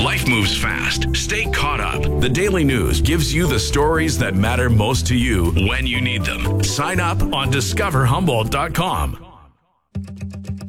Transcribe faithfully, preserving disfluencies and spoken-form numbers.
Life moves fast. Stay caught up. The Daily News gives you the stories that matter most to you when you need them. Sign up on discover humboldt dot com.